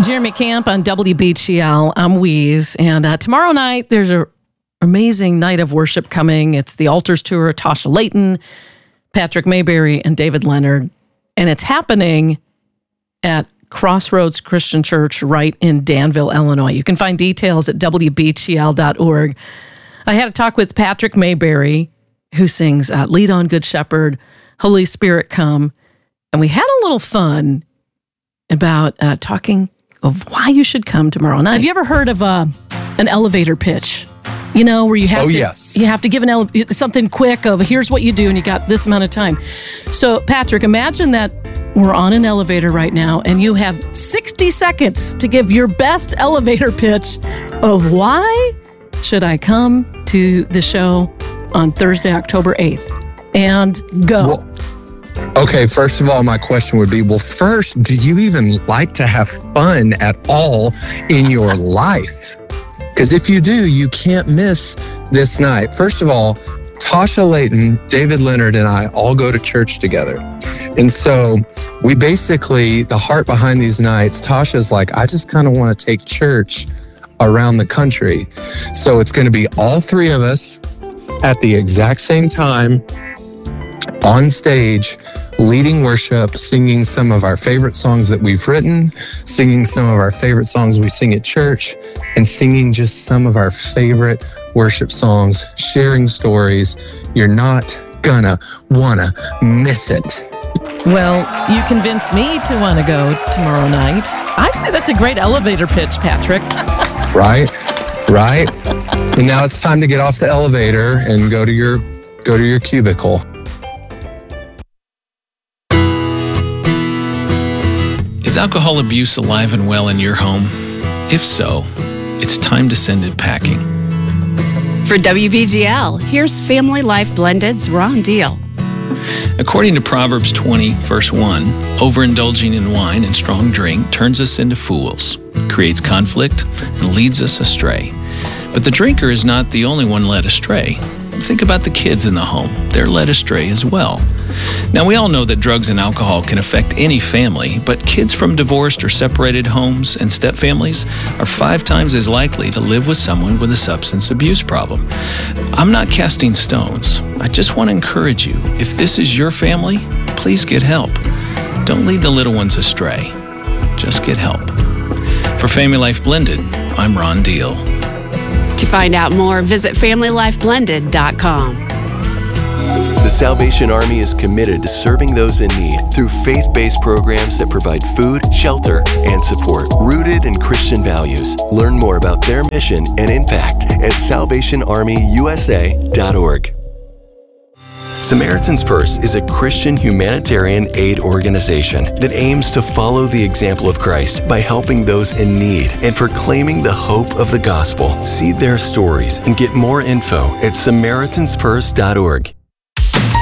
Jeremy Camp on WBGL. I'm Wheeze. And tomorrow night, there's an amazing night of worship coming. It's the Altars Tour, Tasha Layton, Patrick Mayberry, and David Leonard. And it's happening at Crossroads Christian Church right in Danville, Illinois. You can find details at WBGL.org. I had a talk with Patrick Mayberry, who sings Lead on Good Shepherd, Holy Spirit Come. And we had a little fun about talking of why you should come tomorrow night. Have you ever heard of an elevator pitch? You know, where you have you have to give something quick of here's what you do and you got this amount of time. So, Patrick, imagine that we're on an elevator right now and you have 60 seconds to give your best elevator pitch of why should I come to the show on Thursday, October 8th. And go. Well, okay, first of all, my question would be, well, first, do you even like to have fun at all in your life? Because if you do, you can't miss this night. First of all, Tasha Layton, David Leonard, and I all go to church together. And so we basically, the heart behind these nights, Tasha's like, I just kind of want to take church around the country. So it's going to be all three of us at the exact same time on stage, leading worship, singing some of our favorite songs that we've written, singing some of our favorite songs we sing at church, and singing just some of our favorite worship songs, sharing stories. You're not gonna wanna miss it. Well, you convinced me to want to go tomorrow night. I say that's a great elevator pitch, Patrick. Right. And now it's time to get off the elevator and go to your cubicle. Is alcohol abuse alive and well in your home? If so, it's time to send it packing. For WBGL, here's Family Life Blended's Ron Deal. According to Proverbs 20, verse 1, overindulging in wine and strong drink turns us into fools, creates conflict, and leads us astray. But the drinker is not the only one led astray. Think about the kids in the home. They're led astray as well. Now, we all know that drugs and alcohol can affect any family, but kids from divorced or separated homes and stepfamilies are 5 times as likely to live with someone with a substance abuse problem. I'm not casting stones. I just want to encourage you. If this is your family, please get help. Don't lead the little ones astray. Just get help. For Family Life Blended, I'm Ron Deal. To find out more, visit FamilyLifeBlended.com. The Salvation Army is committed to serving those in need through faith-based programs that provide food, shelter, and support, rooted in Christian values. Learn more about their mission and impact at SalvationArmyUSA.org. Samaritan's Purse is a Christian humanitarian aid organization that aims to follow the example of Christ by helping those in need and proclaiming the hope of the gospel. See their stories and get more info at SamaritansPurse.org.